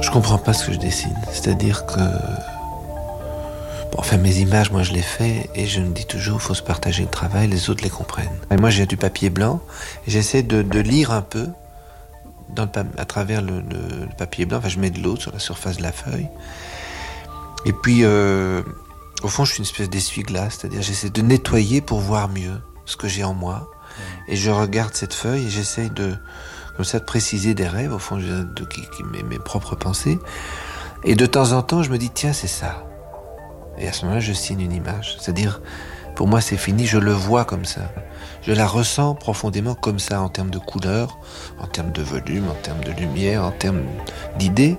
Je comprends pas ce que je dessine. C'est-à-dire que... mes images, moi je les fais et je me dis toujours, il faut se partager le travail, les autres les comprennent. Et moi j'ai du papier blanc et j'essaie de lire un peu à travers le papier blanc. Je mets de l'eau sur la surface de la feuille. Et puis, au fond, je suis une espèce d'essuie-glace, c'est-à-dire j'essaie de nettoyer pour voir mieux ce que j'ai en moi. Et je regarde cette feuille et j'essaie de préciser des rêves, au fond, mes propres pensées. Et de temps en temps, je me dis, tiens, c'est ça. Et à ce moment-là, je signe une image. C'est-à-dire, pour moi, c'est fini, je le vois comme ça. Je la ressens profondément comme ça, en termes de couleur, en termes de volume, en termes de lumière, en termes d'idées.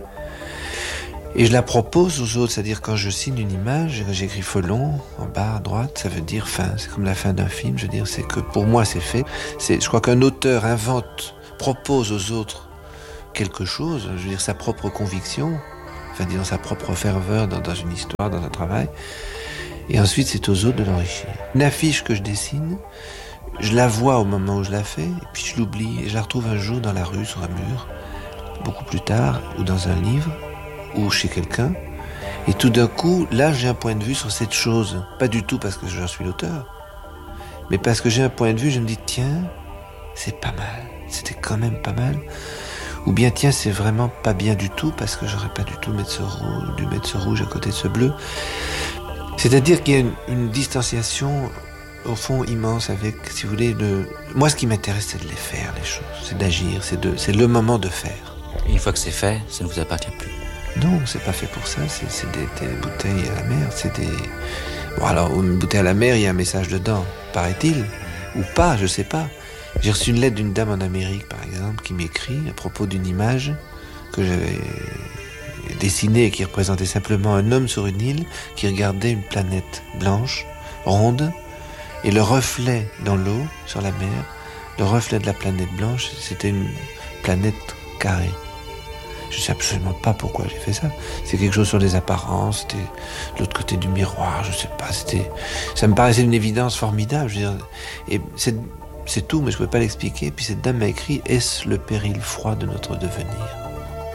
Et je la propose aux autres, c'est-à-dire quand je signe une image, j'écris Felon en bas à droite, ça veut dire fin. C'est comme la fin d'un film, je veux dire, c'est que pour moi c'est fait. Je crois qu'un auteur propose aux autres quelque chose, je veux dire sa propre conviction, disons sa propre ferveur dans une histoire, dans un travail. Et ensuite c'est aux autres de l'enrichir. Une affiche que je dessine, je la vois au moment où je la fais, et puis je l'oublie, et je la retrouve un jour dans la rue, sur un mur, beaucoup plus tard, ou dans un livre, ou chez quelqu'un, et tout d'un coup, là, j'ai un point de vue sur cette chose. Pas du tout parce que je suis l'auteur, mais parce que j'ai un point de vue, je me dis, tiens, c'est pas mal, c'était quand même pas mal. Ou bien, tiens, c'est vraiment pas bien du tout, parce que j'aurais pas du tout dû mettre ce rouge à côté de ce bleu. C'est-à-dire qu'il y a une distanciation, au fond, immense avec, si vous voulez, moi, ce qui m'intéresse, c'est de les faire, les choses, c'est d'agir, c'est le moment de faire. Et une fois que c'est fait, ça ne vous appartient plus. Non, c'est pas fait pour ça, c'est des bouteilles à la mer, Bon alors, une bouteille à la mer, il y a un message dedans, paraît-il, ou pas, je sais pas. J'ai reçu une lettre d'une dame en Amérique, par exemple, qui m'écrit à propos d'une image que j'avais dessinée et qui représentait simplement un homme sur une île qui regardait une planète blanche, ronde, et le reflet dans l'eau, sur la mer, le reflet de la planète blanche, c'était une planète carrée. Je sais absolument pas pourquoi j'ai fait ça. C'est quelque chose sur les apparences, c'était de l'autre côté du miroir, je sais pas, ça me paraissait une évidence formidable, je veux dire. Et c'est tout, mais je pouvais pas l'expliquer. Puis cette dame m'a écrit, est-ce le péril froid de notre devenir?